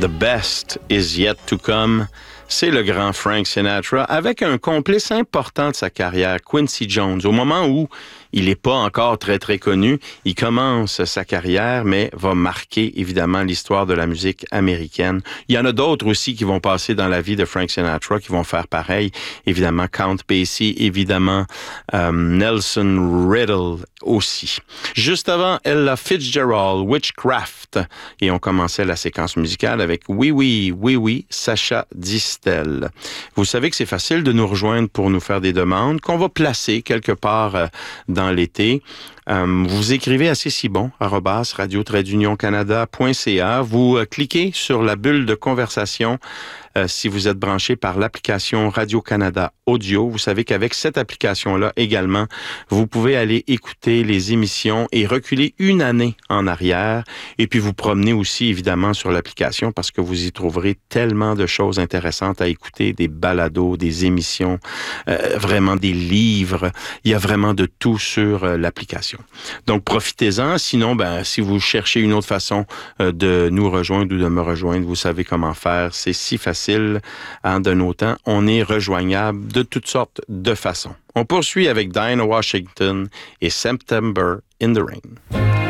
The Best Is Yet to Come. C'est le grand Frank Sinatra avec un complice important de sa carrière, Quincy Jones. Au moment où il n'est pas encore très, très connu, il commence sa carrière, mais va marquer évidemment l'histoire de la musique américaine. Il y en a d'autres aussi qui vont passer dans la vie de Frank Sinatra, qui vont faire pareil. Évidemment, Count Basie, évidemment, Nelson Riddle aussi. Juste avant, Ella Fitzgerald, Witchcraft. Et on commençait la séquence musicale avec Oui, oui, oui, oui, Sacha Distel. Vous savez que c'est facile de nous rejoindre pour nous faire des demandes qu'on va placer quelque part dans l'été. Vous écrivez à cecibon@radio-canada.ca. Vous cliquez sur la bulle de conversation si vous êtes branché par l'application Radio-Canada Audio. Vous savez qu'avec cette application-là également, vous pouvez aller écouter les émissions et reculer une année en arrière. Et puis vous promener aussi évidemment sur l'application parce que vous y trouverez tellement de choses intéressantes à écouter, des balados, des émissions, vraiment des livres. Il y a vraiment de tout sur l'application. Donc, profitez-en. Sinon, si vous cherchez une autre façon de nous rejoindre ou de me rejoindre, vous savez comment faire. C'est si facile. De nos temps, on est rejoignable de toutes sortes de façons. On poursuit avec Dinah Washington et September in the Rain.